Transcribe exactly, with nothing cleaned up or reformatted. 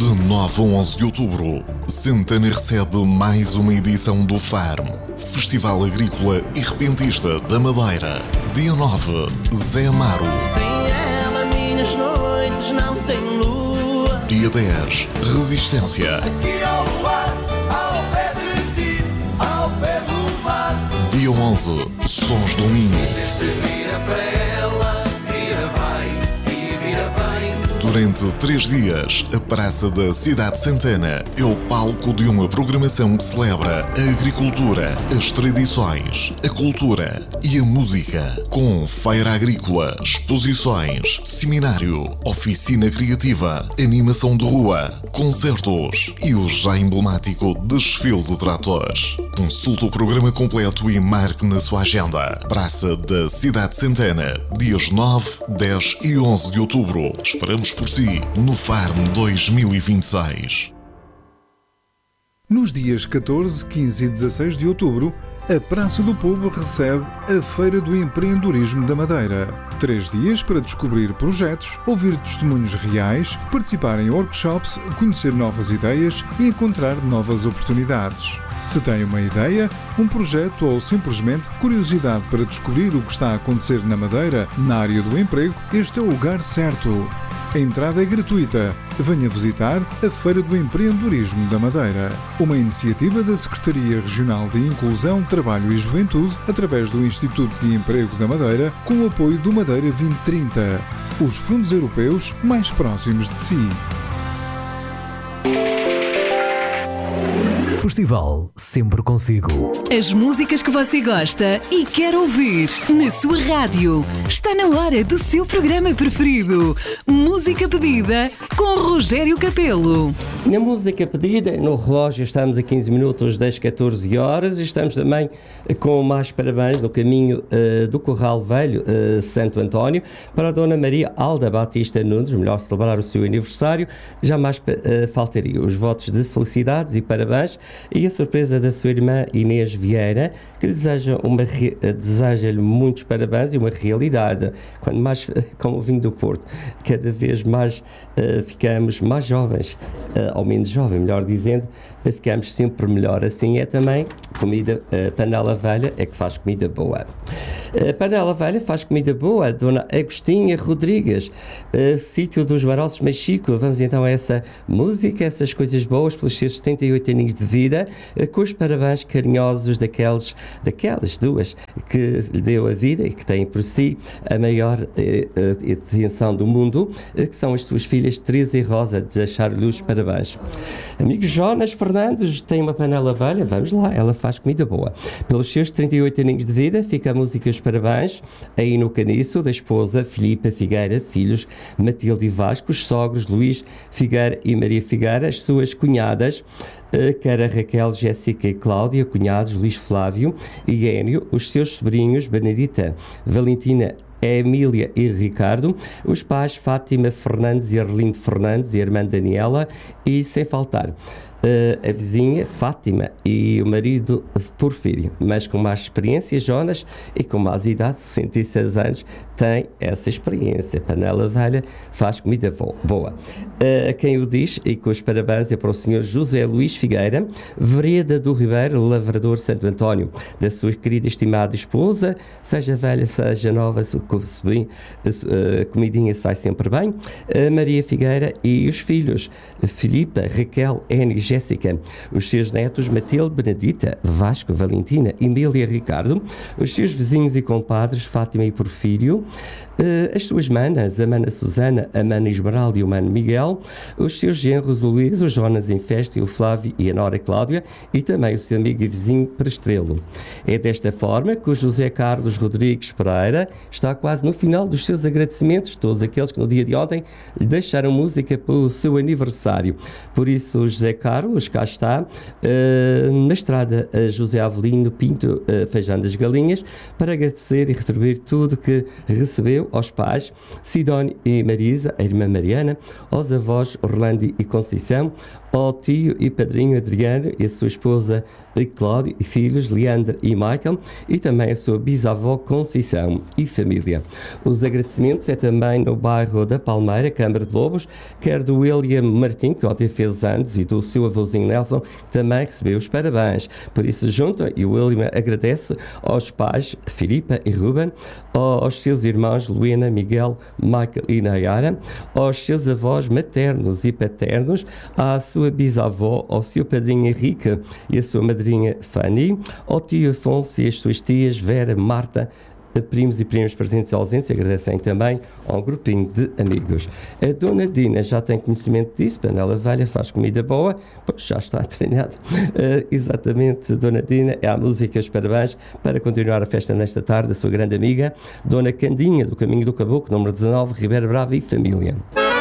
De nove a onze de outubro, Santana recebe mais uma edição do Farm, Festival Agrícola e Repentista da Madeira. Dia nove, Zé Amaro. Sem ela minhas noites não têm lua. Dia dez, Resistência. Aqui ao luar, ao pé de ti, ao pé do mar. Dia onze, Sons do Minho. Este vira para ela, vira vai e vira vem. Durante três dias, a Praça da Cidade de Santana é o palco de uma programação que celebra a agricultura, as tradições, a cultura e a música. Com feira agrícola, exposições, seminário, oficina criativa, animação de rua, concertos e o já emblemático desfile de tratores. Consulte o programa completo e marque na sua agenda. Praça da Cidade de Santana, dias nove, dez e onze de outubro. Esperamos por si no Farm dois mil e vinte e seis. Nos dias catorze, quinze e dezasseis de outubro, a Praça do Povo recebe a Feira do Empreendedorismo da Madeira. Três dias para descobrir projetos, ouvir testemunhos reais, participar em workshops, conhecer novas ideias e encontrar novas oportunidades. Se tem uma ideia, um projeto ou simplesmente curiosidade para descobrir o que está a acontecer na Madeira, na área do emprego, este é o lugar certo. A entrada é gratuita. Venha visitar a Feira do Empreendedorismo da Madeira, uma iniciativa da Secretaria Regional de Inclusão, Trabalho e Juventude, através do Instituto de Emprego da Madeira, com o apoio do Madeira vinte trinta, os fundos europeus mais próximos de si. Festival sempre consigo. As músicas que você gosta e quer ouvir na sua rádio. Está na hora do seu programa preferido. Música pedida com Rogério Capelo. Na música pedida, no relógio estamos a quinze minutos das catorze horas e estamos também com mais parabéns no caminho uh, do Corral Velho, uh, Santo António, para a Dona Maria Alda Batista Nunes, melhor celebrar o seu aniversário. Jamais uh, faltaria os votos de felicidades e parabéns e a surpresa da sua irmã Inês Vieira, que lhe deseja uma re... deseja-lhe muitos parabéns e uma realidade. Quando mais, como o vinho do Porto, cada vez mais uh, ficamos mais jovens, uh, ou menos jovens, melhor dizendo, uh, ficamos sempre melhor. Assim é também comida, uh, panela velha é que faz comida boa. Uh, panela velha faz comida boa, Dona Agostinha Rodrigues, uh, sítio dos Maroços Mexico. Vamos então a essa música, essas coisas boas pelos seus setenta e oito aninhos de vida, com os parabéns carinhosos daqueles, daquelas duas que lhe deu a vida e que têm por si a maior eh, eh, atenção do mundo, eh, que são as suas filhas Teresa e Rosa. Deixar-lhe os parabéns. Amigo Jonas Fernandes tem uma panela velha, vamos lá, ela faz comida boa. Pelos seus trinta e oito aninhos de vida, fica a música os parabéns aí no caniço da esposa Filipa Figueira, filhos Matilde e Vasco, os sogros Luís Figueira e Maria Figueira, as suas cunhadas Cara Raquel, Jéssica e Cláudia, cunhados Luís Flávio e Énio, os seus sobrinhos Benedita, Valentina, Emília e Ricardo, os pais Fátima Fernandes e Arlindo Fernandes e a irmã Daniela e, sem faltar, Uh, a vizinha Fátima e o marido Porfírio, mas com mais experiência, Jonas, e com mais idade, sessenta e seis anos, tem essa experiência. Panela velha faz comida boa. Uh, a quem o diz, e com os parabéns, é para o senhor José Luís Figueira, Vereda do Ribeiro, lavrador Santo António, da sua querida e estimada esposa, seja velha, seja nova, a comidinha sai sempre bem, uh, Maria Figueira e os filhos, Filipa, Raquel, Enio e Jéssica, os seus netos Matilde, Benedita, Vasco, Valentina, Emília, Ricardo, os seus vizinhos e compadres Fátima e Porfírio, uh, as suas manas, a mana Susana, a mana Esmeralda e o mano Miguel, os seus genros, o Luís, o Jonas em Festa, o Flávio e a Nora Cláudia, e também o seu amigo e vizinho Prestrelo. É desta forma que o José Carlos Rodrigues Pereira está quase no final dos seus agradecimentos, todos aqueles que no dia de ontem lhe deixaram música pelo seu aniversário. Por isso, o José Carlos Carlos, cá está, uh, na estrada uh, José Avelino Pinto, uh, Feijão das Galinhas, para agradecer e retribuir tudo que recebeu aos pais, Sidónio e Marisa, a irmã Mariana, aos avós Orlando e Conceição, ao tio e padrinho Adriano e a sua esposa Cláudio e filhos Leandro e Michael, e também a sua bisavó Conceição e família. Os agradecimentos é também no bairro da Palmeira, Câmara de Lobos, quer do William Martim, que ontem fez anos, e do seu avôzinho Nelson, que também recebeu os parabéns. Por isso, junto, e o William agradece aos pais Filipa e Ruben, aos seus irmãos Luína, Miguel, Michael e Nayara, aos seus avós maternos e paternos, à sua bisavó, ao seu padrinho Henrique e a sua madrinha Fanny, ao tio Afonso e as suas tias Vera, Marta, primos e primas presentes e ausentes, e agradecem também ao grupinho de amigos. A Dona Dina já tem conhecimento disso, panela velha, faz comida boa, pois já está treinada. Uh, exatamente, Dona Dina, é a música e os parabéns para continuar a festa nesta tarde, a sua grande amiga, Dona Candinha, do Caminho do Caboclo, número dezanove, Ribeira Brava e família.